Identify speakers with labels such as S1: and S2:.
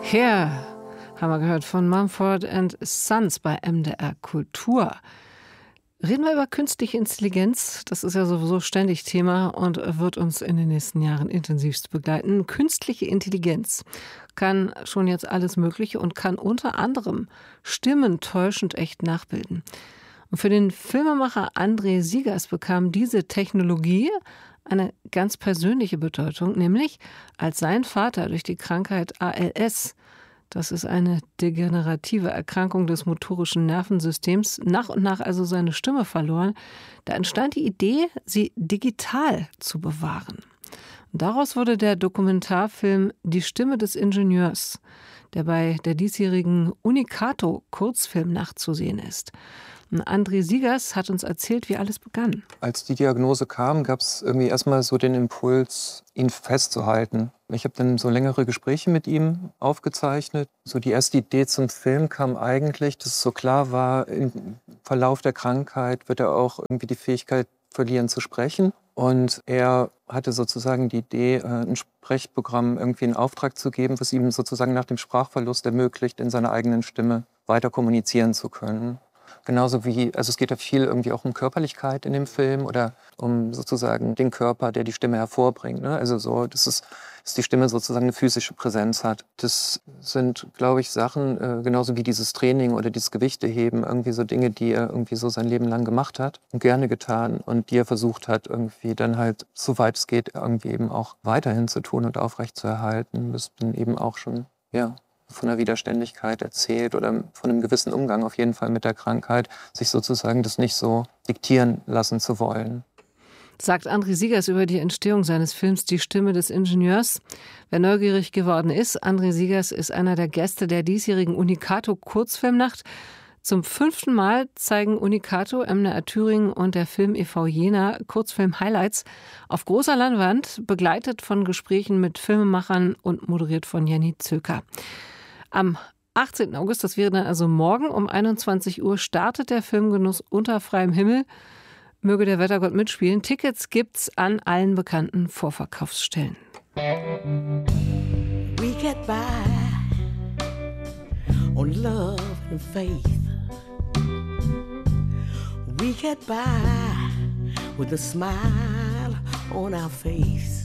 S1: Here haben wir gehört von Mumford & Sons bei MDR Kultur. Reden wir über künstliche Intelligenz. Das ist ja sowieso ständig Thema und wird uns in den nächsten Jahren intensivst begleiten. Künstliche Intelligenz kann schon jetzt alles Mögliche und kann unter anderem Stimmen täuschend echt nachbilden. Und für den Filmemacher André Siegers bekam diese Technologie eine ganz persönliche Bedeutung, nämlich als sein Vater durch die Krankheit ALS, das ist eine degenerative Erkrankung des motorischen Nervensystems, nach und nach also seine Stimme verloren, da entstand die Idee, sie digital zu bewahren. Und daraus wurde der Dokumentarfilm Die Stimme des Ingenieurs, der bei der diesjährigen Unicato-Kurzfilmnacht zu sehen ist. André Siegers hat uns erzählt, wie alles begann.
S2: Als die Diagnose kam, gab es irgendwie erstmal so den Impuls, ihn festzuhalten. Ich habe dann so längere Gespräche mit ihm aufgezeichnet. So die erste Idee zum Film kam eigentlich, dass es so klar war, im Verlauf der Krankheit wird er auch irgendwie die Fähigkeit verlieren zu sprechen. Und er hatte sozusagen die Idee, ein Sprechprogramm irgendwie in Auftrag zu geben, was ihm sozusagen nach dem Sprachverlust ermöglicht, in seiner eigenen Stimme weiter kommunizieren zu können. Genauso wie, also es geht ja viel irgendwie auch um Körperlichkeit in dem Film oder um sozusagen den Körper, der die Stimme hervorbringt. Ne? Also so, dass die Stimme sozusagen eine physische Präsenz hat. Das sind, glaube ich, Sachen, genauso wie dieses Training oder dieses Gewichteheben, irgendwie so Dinge, die er irgendwie so sein Leben lang gemacht hat und gerne getan und die er versucht hat, irgendwie dann halt, soweit es geht, irgendwie eben auch weiterhin zu tun und aufrechtzuerhalten. Das bin eben auch schon, ja, von der Widerständigkeit erzählt oder von einem gewissen Umgang auf jeden Fall mit der Krankheit, sich sozusagen das nicht so diktieren lassen zu wollen.
S1: Sagt André Siegers über die Entstehung seines Films Die Stimme des Ingenieurs. Wer neugierig geworden ist, André Siegers ist einer der Gäste der diesjährigen Unicato-Kurzfilmnacht. Zum 5. Mal zeigen Unicato, MDR Thüringen und der Film e.V. Jena Kurzfilm-Highlights auf großer Leinwand, begleitet von Gesprächen mit Filmemachern und moderiert von Jenny Zöker. Am 18. August, das wäre dann also morgen um 21 Uhr, startet der Filmgenuss unter freiem Himmel. Möge der Wettergott mitspielen. Tickets gibt's an allen bekannten Vorverkaufsstellen.
S3: We get by on love and faith. We get by with a smile on our face.